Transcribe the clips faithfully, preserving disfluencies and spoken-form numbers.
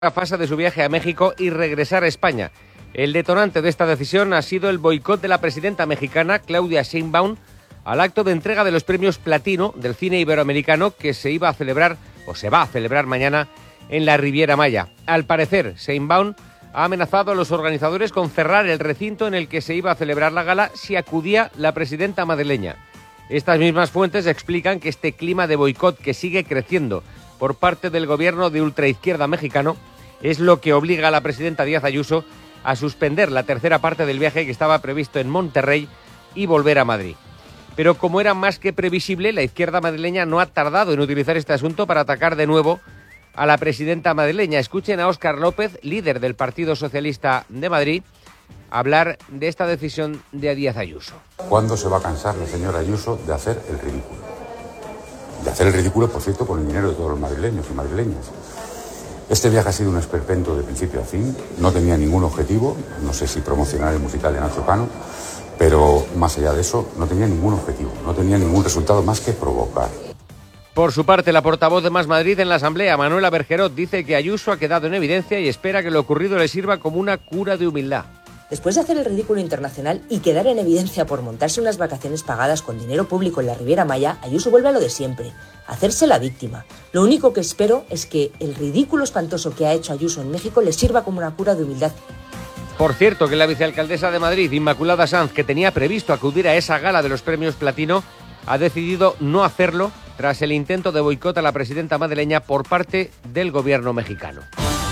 fase de su viaje a México y regresar a España. El detonante de esta decisión ha sido el boicot de la presidenta mexicana, Claudia Sheinbaum, al acto de entrega de los premios Platino del cine iberoamericano que se iba a celebrar, o se va a celebrar mañana, en la Riviera Maya. Al parecer, Sheinbaum ha amenazado a los organizadores con cerrar el recinto en el que se iba a celebrar la gala si acudía la presidenta madrileña. Estas mismas fuentes explican que este clima de boicot que sigue creciendo por parte del gobierno de ultraizquierda mexicano es lo que obliga a la presidenta Díaz Ayuso a suspender la tercera parte del viaje que estaba previsto en Monterrey y volver a Madrid. Pero como era más que previsible, la izquierda madrileña no ha tardado en utilizar este asunto para atacar de nuevo a la presidenta madrileña. Escuchen a Óscar López, líder del Partido Socialista de Madrid, hablar de esta decisión de Díaz Ayuso. ¿Cuándo se va a cansar la señora Ayuso de hacer el ridículo? De hacer el ridículo, por cierto, con el dinero de todos los madrileños y madrileñas. Este viaje ha sido un esperpento de principio a fin, no tenía ningún objetivo, no sé si promocionar el musical de Nacho Cano, pero más allá de eso no tenía ningún objetivo, no tenía ningún resultado más que provocar. Por su parte, la portavoz de Más Madrid en la Asamblea, Manuela Bergerot, dice que Ayuso ha quedado en evidencia y espera que lo ocurrido le sirva como una cura de humildad. Después de hacer el ridículo internacional y quedar en evidencia por montarse unas vacaciones pagadas con dinero público en la Riviera Maya, Ayuso vuelve a lo de siempre, hacerse la víctima. Lo único que espero es que el ridículo espantoso que ha hecho Ayuso en México le sirva como una cura de humildad. Por cierto, que la vicealcaldesa de Madrid, Inmaculada Sanz, que tenía previsto acudir a esa gala de los premios Platino, ha decidido no hacerlo tras el intento de boicot a la presidenta madrileña por parte del gobierno mexicano.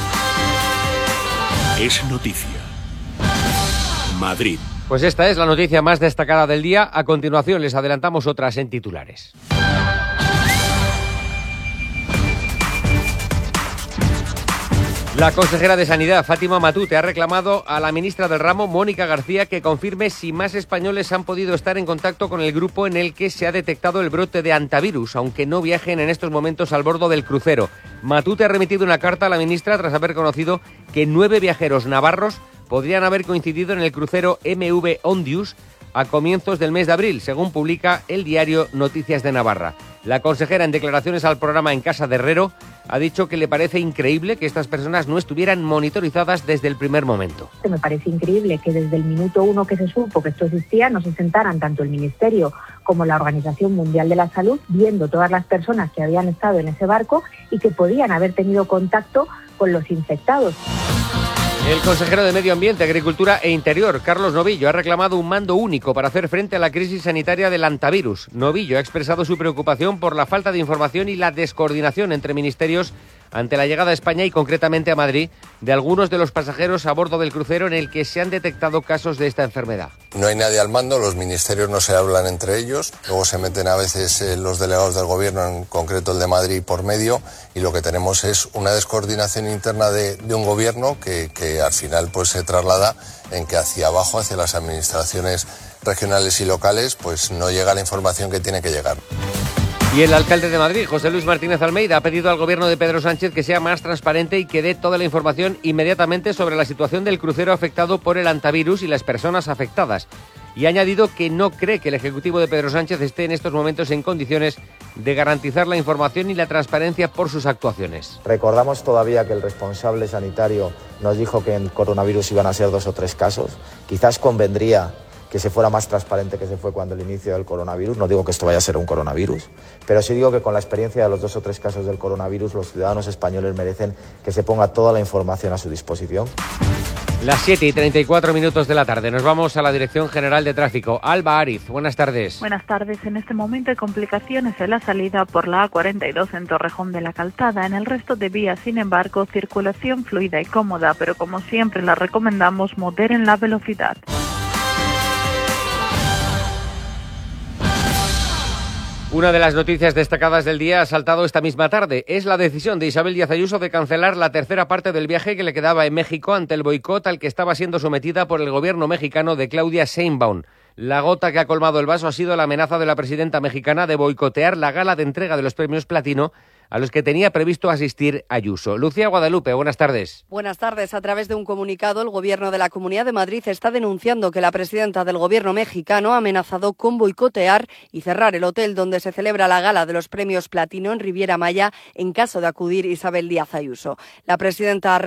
Es noticia. Madrid. Pues esta es la noticia más destacada del día. A continuación les adelantamos otras en titulares. La consejera de Sanidad, Fátima Matute, ha reclamado a la ministra del ramo, Mónica García, que confirme si más españoles han podido estar en contacto con el grupo en el que se ha detectado el brote de hantavirus, aunque no viajen en estos momentos al bordo del crucero. Matute ha remitido una carta a la ministra tras haber conocido que nueve viajeros navarros podrían haber coincidido en el crucero M V Ondius a comienzos del mes de abril, según publica el diario Noticias de Navarra. La consejera, en declaraciones al programa En Casa de Herrero, ha dicho que le parece increíble que estas personas no estuvieran monitorizadas desde el primer momento. Me parece increíble que desde el minuto uno que se supo que esto existía no se sentaran tanto el Ministerio como la Organización Mundial de la Salud viendo todas las personas que habían estado en ese barco y que podían haber tenido contacto con los infectados. El consejero de Medio Ambiente, Agricultura e Interior, Carlos Novillo, ha reclamado un mando único para hacer frente a la crisis sanitaria del hantavirus. Novillo ha expresado su preocupación por la falta de información y la descoordinación entre ministerios ante la llegada a España y concretamente a Madrid de algunos de los pasajeros a bordo del crucero en el que se han detectado casos de esta enfermedad. No hay nadie al mando, los ministerios no se hablan entre ellos, luego se meten a veces eh, los delegados del gobierno, en concreto el de Madrid, por medio, y lo que tenemos es una descoordinación interna de, de un gobierno que, que al final pues se traslada en que hacia abajo, hacia las administraciones regionales y locales, pues no llega la información que tiene que llegar. Y el alcalde de Madrid, José Luis Martínez Almeida, ha pedido al gobierno de Pedro Sánchez que sea más transparente y que dé toda la información inmediatamente sobre la situación del crucero afectado por el hantavirus y las personas afectadas. Y ha añadido que no cree que el Ejecutivo de Pedro Sánchez esté en estos momentos en condiciones de garantizar la información y la transparencia por sus actuaciones. Recordamos todavía que el responsable sanitario nos dijo que en coronavirus iban a ser dos o tres casos. Quizás convendría que se fuera más transparente que se fue cuando el inicio del coronavirus. No digo que esto vaya a ser un coronavirus, pero sí digo que con la experiencia de los dos o tres casos del coronavirus, los ciudadanos españoles merecen que se ponga toda la información a su disposición. Las siete y treinta y cuatro minutos de la tarde. Nos vamos a la Dirección General de Tráfico. Alba Ariz, buenas tardes. Buenas tardes. En este momento hay complicaciones en la salida por la A cuarenta y dos en Torrejón de la Calzada. En el resto de vías, sin embargo, circulación fluida y cómoda, pero como siempre la recomendamos, moderen la velocidad. Una de las noticias destacadas del día ha saltado esta misma tarde. Es la decisión de Isabel Díaz Ayuso de cancelar la tercera parte del viaje que le quedaba en México ante el boicot al que estaba siendo sometida por el gobierno mexicano de Claudia Sheinbaum. La gota que ha colmado el vaso ha sido la amenaza de la presidenta mexicana de boicotear la gala de entrega de los premios Platino a los que tenía previsto asistir Ayuso. Lucía Guadalupe, buenas tardes. Buenas tardes. A través de un comunicado, el Gobierno de la Comunidad de Madrid está denunciando que la presidenta del Gobierno mexicano ha amenazado con boicotear y cerrar el hotel donde se celebra la gala de los premios Platino en Riviera Maya en caso de acudir Isabel Díaz Ayuso. La presidenta ha